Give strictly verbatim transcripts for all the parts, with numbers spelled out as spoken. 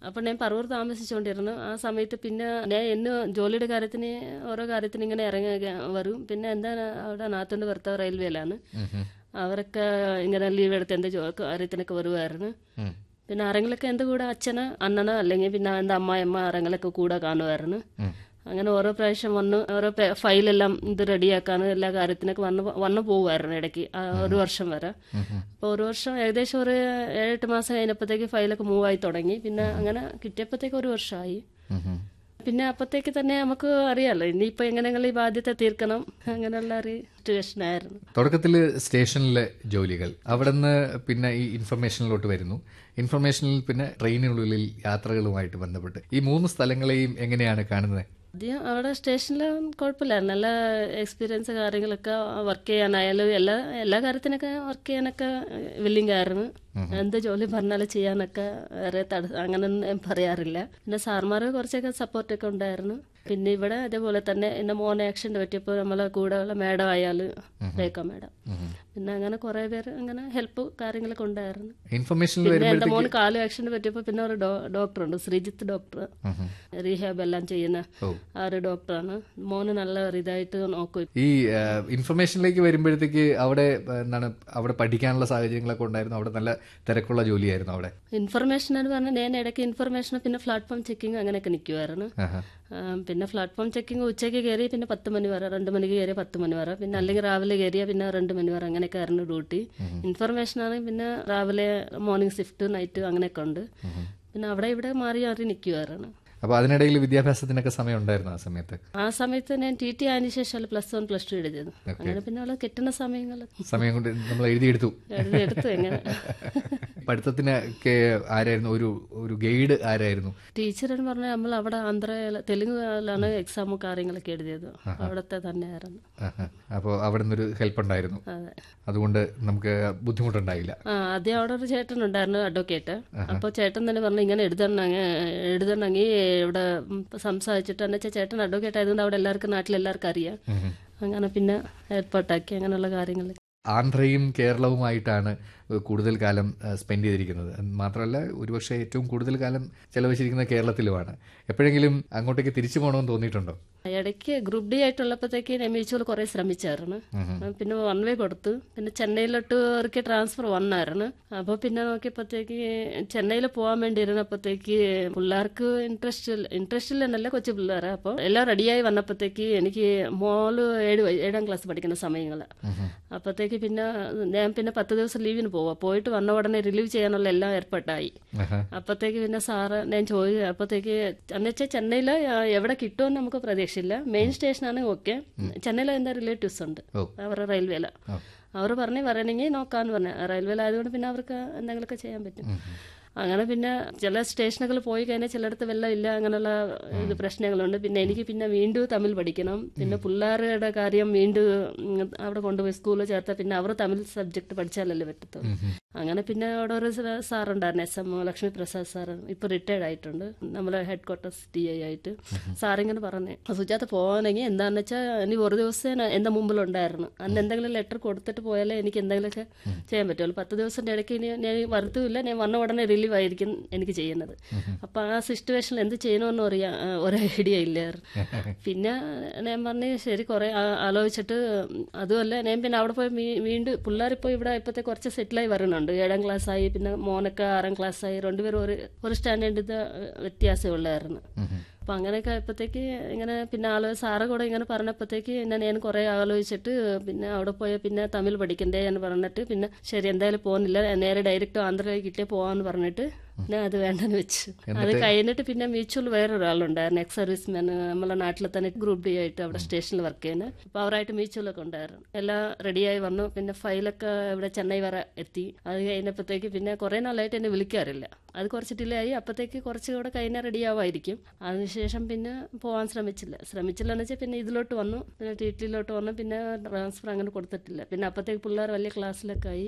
അപ്പോൾ ഞാൻ പറവൂർ താമസിച്ചുകൊണ്ടിരുന്നു. ആ സമയത്ത് പിന്നെ ഞാൻ എന്നെ ജോലിയുടെ കാര്യത്തിന് ഓരോ കാര്യത്തിന് ഇങ്ങനെ ഇറങ്ങി വരും. പിന്നെ എന്താ അവിടെ നാത്തോണ്ട് ഭർത്താവ് റെയിൽവേയിലാണ്. അവരൊക്കെ ഇങ്ങനെ ലീവ് എടുത്ത് എൻ്റെ ജോ കാര്യത്തിനൊക്കെ വരുമായിരുന്നു. പിന്നെ ആരെങ്കിലൊക്കെ എൻ്റെ കൂടെ അച്ഛന് അണ്ണന് അല്ലെങ്കിൽ പിന്നെ എൻ്റെ അമ്മായിയമ്മ ആരെങ്കിലൊക്കെ കൂടെ കാണുമായിരുന്നു. അങ്ങനെ ഓരോ പ്രാവശ്യം വന്ന് ഓരോ ഫയലെല്ലാം ഇത് റെഡിയാക്കാനും എല്ലാ കാര്യത്തിനൊക്കെ വന്ന് വന്ന് പോകുമായിരുന്നു ഇടയ്ക്ക് ഒരു വർഷം വരെ. അപ്പോൾ ഒരു വർഷം ഏകദേശം ഒരു ഏഴെട്ട് മാസം കഴിഞ്ഞപ്പോഴത്തേക്ക് ഫയലൊക്കെ മൂവ് ആയി തുടങ്ങി. പിന്നെ അങ്ങനെ കിട്ടിയപ്പോഴത്തേക്ക് ഒരു വർഷമായി. പിന്നെ അപ്പത്തേക്ക് തന്നെ നമുക്ക് അറിയാലോ ഇനിയിപ്പോൾ എങ്ങനെയെങ്കിലും ഈ ബാധ്യത തീർക്കണം അങ്ങനെയുള്ള ഒരു സിറ്റുവേഷൻ ആയിരുന്നു. തുടക്കത്തിൽ സ്റ്റേഷനിലെ ജോലികൾ, അവിടെ നിന്ന് പിന്നെ ഈ ഇൻഫർമേഷനിലോട്ട് വരുന്നു. ഇൻഫർമേഷനിൽ പിന്നെ ട്രെയിനുകളിൽ യാത്രകളുമായിട്ട് ബന്ധപ്പെട്ട് ഈ മൂന്ന് സ്ഥലങ്ങളെയും എങ്ങനെയാണ് കാണുന്നത്? ആദ്യം അവിടെ സ്റ്റേഷനിൽ കുഴപ്പമില്ലായിരുന്നു. നല്ല എക്സ്പീരിയൻസ് കാര്യങ്ങളൊക്കെ വർക്ക് ചെയ്യാനായാലും എല്ലാ എല്ലാ കാര്യത്തിനൊക്കെ വർക്ക് ചെയ്യാനൊക്കെ വില്ലിങ് ആയിരുന്നു. എന്ത് ജോലി പറഞ്ഞാലും ചെയ്യാനൊക്കെ വേറെ തട അങ്ങനെയൊന്നും പറയാറില്ല. പിന്നെ സാർമാർ കുറച്ചൊക്കെ സപ്പോർട്ടൊക്കെ ഉണ്ടായിരുന്നു. പിന്നെ ഇവിടെ അതേപോലെ തന്നെ എന്റെ മോനെ ആക്സിഡന്റ് പറ്റിയപ്പോൾ നമ്മളെ കൂടെ ഉള്ള മേഡം ആയാലും രേഖ മേഡം, പിന്നെ അങ്ങനെ കുറെ പേര് അങ്ങനെ ഹെൽപ്പ് കാര്യങ്ങളൊക്കെ ഉണ്ടായിരുന്നു. പിന്നെ എന്റെ മോന് കാല് ആക്സിഡന്റ് പറ്റിയപ്പോൾ പിന്നെ ഒരു ഡോക്ടറുണ്ട്, ശ്രീജിത്ത് ഡോക്ടർ, റീഹാബ് എല്ലാം ചെയ്യുന്ന ആ ഒരു ഡോക്ടറാണ്. മോന് നല്ല ഒരു ഇതായിട്ട് നോക്കും. ഈ ഇൻഫർമേഷനിലേക്ക് വരുമ്പോഴത്തേക്ക് അവിടെ എന്താണ് അവിടെ പഠിക്കാനുള്ള സാഹചര്യങ്ങളൊക്കെ ഉണ്ടായിരുന്നു? അവിടെ നല്ല തിരക്കുള്ള ജോലിയായിരുന്നു അവിടെ? ഇൻഫർമേഷൻ എന്ന് പറഞ്ഞാൽ ഞാൻ ഇടയ്ക്ക് ഇൻഫർമേഷൻ പിന്നെ പ്ലാറ്റ്ഫോം ചെക്കിങ് അങ്ങനെയൊക്കെ നിൽക്കുമായിരുന്നു. പിന്നെ പ്ലാറ്റ്ഫോം ചെക്കിങ് ഉച്ചയ്ക്ക് കയറി പിന്നെ പത്ത് മണി വരെ, രണ്ട് മണിക്ക് കയറിയ പത്ത് മണി വരെ, പിന്നെ അല്ലെങ്കിൽ രാവിലെ കയറിയ പിന്നെ രണ്ട് മണി വരെ, അങ്ങനെയൊക്കെ ആയിരുന്നു ഡ്യൂട്ടി. ഇൻഫർമേഷൻ ആണെങ്കിൽ പിന്നെ രാവിലെ മോർണിംഗ് ഷിഫ്റ്റ് നൈറ്റ് അങ്ങനെയൊക്കെ ഉണ്ട്. പിന്നെ അവിടെ ഇവിടെ മാറി മാറി നിൽക്കുമായിരുന്നു. അപ്പോൾ അതിനിടയിൽ വിദ്യാഭ്യാസത്തിനൊക്കെ സമയം ഉണ്ടായിരുന്നു ആ സമയത്ത്? ആ സമയത്ത് ഞാൻ ടി ടി ആയതിനു ശേഷം പ്ലസ് വൺ പ്ലസ് ടു എഴുതിയത്. അങ്ങനെ പിന്നെ അവളെ കിട്ടുന്ന സമയങ്ങൾ സമയം കൊണ്ട് നമ്മൾ എഴുതിയെടുത്തു എഴുതിയെടുത്തു എങ്ങനെ. പഠിത്തത്തിനൊക്കെ ആരായിരുന്നു ഒരു ഒരു ഗൈഡ് ആരായിരുന്നു? ടീച്ചർ എന്ന് പറഞ്ഞാൽ നമ്മൾ അവിടെ ആന്ധ്ര തെലുങ്കിലാണ് എക്സാമും കാര്യങ്ങളൊക്കെ എഴുതിയത്, അവിടത്തെ തന്നെയായിരുന്നു. അപ്പോൾ അവിടെ നിന്നൊരു ഹെൽപ്പ് ഉണ്ടായിരുന്നു, അതുകൊണ്ട് നമുക്ക് ബുദ്ധിമുട്ടുണ്ടായില്ല. ആ ആദ്യം അവിടെ ഒരു ചേട്ടൻ ഉണ്ടായിരുന്നു, അഡ്വക്കേറ്റ്. അപ്പോൾ ചേട്ടൻ തന്നെ പറഞ്ഞു ഇങ്ങനെ എഴുതണമെങ്കിൽ എഴുതണമെങ്കിൽ ഇവിടെ സംസാരിച്ചിട്ട് എന്ന് വെച്ചാൽ ചേട്ടൻ അഡ്വക്കേറ്റ് ആയതുകൊണ്ട് അവിടെ എല്ലാവർക്കും നാട്ടിൽ എല്ലാവർക്കും അറിയാം. അങ്ങനെ പിന്നെ ഏർപ്പാട്ടാക്കി അങ്ങനെയുള്ള കാര്യങ്ങൾ. ആന്ധ്രയും കേരളവുമായിട്ടാണ് കൂടുതൽ കാലം സ്പെൻഡ് ചെയ്തിരിക്കുന്നത്. മാത്രമല്ല ഒരുപക്ഷെ ഏറ്റവും കൂടുതൽ കാലം ചെലവഴിച്ചിരിക്കുന്നത് കേരളത്തിലുമാണ്. എപ്പോഴെങ്കിലും അങ്ങോട്ടേക്ക് തിരിച്ചു പോകണമെന്ന് തോന്നിയിട്ടുണ്ടോ? ഇടയ്ക്ക് ഗ്രൂപ്പ് ഡി ആയിട്ടുള്ളപ്പോഴത്തേക്ക് ഞാൻ മ്യൂച്വൽ കുറെ ശ്രമിച്ചായിരുന്നു. പിന്നെ വൺ വേ കൊടുത്തു. പിന്നെ ചെന്നൈയിലോട്ട് അവർക്ക് ട്രാൻസ്ഫർ വന്നായിരുന്നു. അപ്പോൾ പിന്നെ നോക്കിയപ്പോഴത്തേക്ക് ചെന്നൈയിൽ പോകാൻ വേണ്ടി ഇരുന്നപ്പോഴത്തേക്ക് പിള്ളേർക്ക് ഇൻട്രസ്റ്റ് ഇൻട്രസ്റ്റ് ഇല്ലെന്നല്ല, കൊച്ചു പിള്ളേരെ. അപ്പോൾ എല്ലാം റെഡിയായി വന്നപ്പോഴത്തേക്ക് എനിക്ക് മോള് ഏഴ് ഏഴാം ക്ലാസ് പഠിക്കുന്ന സമയങ്ങൾ. അപ്പോഴത്തേക്ക് പിന്നെ ഞാൻ പിന്നെ പത്ത് ദിവസം ലീവിന് പോവാ. പോയിട്ട് വന്ന ഉടനെ റിലീവ് ചെയ്യാനുള്ള എല്ലാം ഏർപ്പാട്ടായി. അപ്പോഴത്തേക്ക് പിന്നെ സാറ് ഞാൻ ചോദിച്ചു, അപ്പോഴത്തേക്ക് എന്നുവെച്ചാൽ ചെന്നൈയിൽ എവിടെ കിട്ടുമെന്ന് നമുക്ക് പ്രതീക്ഷയില്ല. മെയിൻ സ്റ്റേഷനാണ് ഓക്കെ. ചെന്നൈയിൽ എന്താ റിലേറ്റീവ്സ് ഉണ്ട് അവരുടെ റെയിൽവേല. അവർ പറഞ്ഞ് പറയണമെങ്കിൽ നോക്കാന്ന് പറഞ്ഞ റെയിൽവേലായതുകൊണ്ട് പിന്നെ അവർക്ക് എന്തെങ്കിലുമൊക്കെ ചെയ്യാൻ പറ്റും. അങ്ങനെ പിന്നെ ചില സ്റ്റേഷനുകൾ പോയി കഴിഞ്ഞാൽ ചിലയിടത്ത് വെള്ളം ഇല്ല, അങ്ങനെയുള്ള ഇത് പ്രശ്നങ്ങളുണ്ട്. പിന്നെ എനിക്ക് പിന്നെ വീണ്ടും തമിഴ് പഠിക്കണം. പിന്നെ പിള്ളേരുടെ കാര്യം വീണ്ടും അവിടെ കൊണ്ടുപോയി സ്കൂളിൽ ചേർത്താൽ പിന്നെ അവർ തമിഴ് സബ്ജക്ട് പഠിച്ചാലല്ലേ പറ്റത്തുള്ളൂ. അങ്ങനെ പിന്നെ അവിടെ ഒരു സാറുണ്ടായിരുന്നു, S M Lakshmi Prasad sir, ഇപ്പോൾ റിട്ടയർഡ് ആയിട്ടുണ്ട്, നമ്മളെ ഹെഡ് ക്വാർട്ടേഴ്സ് ഡി ഐ ആയിട്ട്. സാറിങ്ങനെ പറഞ്ഞേ സുജാത പോകാനെങ്കിൽ എന്താണെന്ന് വെച്ചാൽ ഇനി ഒരു ദിവസം എൻ്റെ മുമ്പിലുണ്ടായിരുന്നു. അന്ന് എന്തെങ്കിലും ലെറ്റർ കൊടുത്തിട്ട് പോയാലേ എനിക്ക് എന്തെങ്കിലുമൊക്കെ ചെയ്യാൻ പറ്റുള്ളൂ. പത്ത് ദിവസത്തിൻ്റെ ഇടയ്ക്ക് ഇനി ഞാൻ വരത്തുമില്ല, ഞാൻ വന്ന ഉടനെ റിലീവ് ആയിരിക്കും എനിക്ക് ചെയ്യുന്നത്. അപ്പൊ ആ സിറ്റുവേഷനിൽ എന്ത് ചെയ്യണമെന്ന് അറിയാൻ ഒരു ഐഡിയ ഇല്ലായിരുന്നു. പിന്നെ ഞാൻ പറഞ്ഞു ശരി കുറെ ആലോചിച്ചിട്ട്, അതുമല്ല ഞാൻ പിന്നെ അവിടെ പോയി വീണ്ടും പിള്ളേരിപ്പോൾ ഇവിടെ ഇപ്പോഴത്തെ കുറച്ച് സെറ്റിലായി വരുന്നുണ്ട്. ഏഴാം ക്ലാസ് ആയി, പിന്നെ മോനൊക്കെ ആറാം ക്ലാസ് ആയി, രണ്ടുപേരും ഒരു ഒരു സ്റ്റാൻഡേർഡ് വ്യത്യാസം ഉള്ളായിരുന്നു. അപ്പം അങ്ങനെയൊക്കെ ആയപ്പോഴത്തേക്ക് ഇങ്ങനെ പിന്നെ ആള് സാറ് കൂടെ ഇങ്ങനെ പറഞ്ഞപ്പോഴത്തേക്ക് പിന്നെ ഞാൻ കുറേ ആലോചിച്ചിട്ട് പിന്നെ അവിടെ പോയാൽ പിന്നെ തമിഴ് പഠിക്കണ്ടേ എന്ന് പറഞ്ഞിട്ട് പിന്നെ ശരി എന്തായാലും പോകുന്നില്ല, നേരെ ഡയറക്റ്റ് ആന്ധ്രയിലേക്ക് കിട്ടേ പോവാന്ന് പറഞ്ഞിട്ട് ഞാൻ അത് വേണ്ടെന്ന് വെച്ചു. അത് കഴിഞ്ഞിട്ട് പിന്നെ മ്യൂച്വൽ വേറൊരാളുണ്ടായിരുന്നു, എക്സ് സർവീസ് മാൻ, നമ്മളെ നാട്ടിൽ തന്നെ ഗ്രൂപ്പ് ഡി ആയിട്ട് അവിടെ സ്റ്റേഷനിൽ വർക്ക് ചെയ്യുന്നത്. അപ്പോൾ അവരായിട്ട് മ്യൂച്വലൊക്കെ ഉണ്ടായിരുന്നു. എല്ലാം റെഡിയായി വന്നു. പിന്നെ ഫയലൊക്കെ ഇവിടെ ചെന്നൈ വരെ എത്തി. അത് കഴിഞ്ഞപ്പോഴത്തേക്ക് പിന്നെ കുറേ നാളായിട്ട് എന്നെ വിളിക്കാറില്ല. അത് കുറച്ച് ഡിലേ ആയി. അപ്പോഴത്തേക്ക് കുറച്ചുകൂടെ കഴിഞ്ഞാൽ റെഡി ആവുമായിരിക്കും. അതിനുശേഷം പിന്നെ പോകാൻ ശ്രമിച്ചില്ല ശ്രമിച്ചില്ല എന്ന് വെച്ചാൽ പിന്നെ ഇതിലോട്ട് വന്നു, പിന്നെ ടി ടിയിലോട്ട് വന്നു. പിന്നെ ട്രാൻസ്ഫർ അങ്ങനെ കൊടുത്തിട്ടില്ല. പിന്നെ അപ്പോഴത്തേക്ക് പിള്ളേർ വലിയ ക്ലാസ്സിലൊക്കെ ആയി,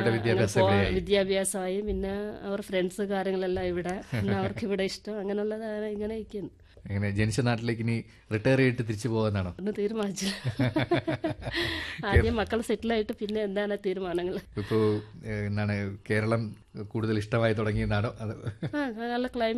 പിന്നെ വിദ്യാഭ്യാസമായി, പിന്നെ അവർ ഫ്രണ്ട്സ് കാര്യങ്ങളെല്ലാം ഇവിടെ, പിന്നെ അവർക്ക് ഇവിടെ ഇഷ്ടം, അങ്ങനെയുള്ളതാണ്. ഇങ്ങനെ ഇരിക്കുന്നു. അങ്ങനെ ജനിച്ച നാട്ടിലേക്ക് ഇനി റിട്ടയർ ചെയ്തിട്ട് തിരിച്ചു പോകാനാണോ ഒന്ന് തീരുമാനിച്ചു? ആദ്യം മക്കൾ സെറ്റിലായിട്ട് പിന്നെ എന്താണ് തീരുമാനങ്ങൾ. ഇപ്പോൾ എന്താണ് കേരളം കൂടുതൽ ഇഷ്ടമായി തുടങ്ങിയതാണോ? അത് ആ നല്ല ക്ലൈമറ്റ്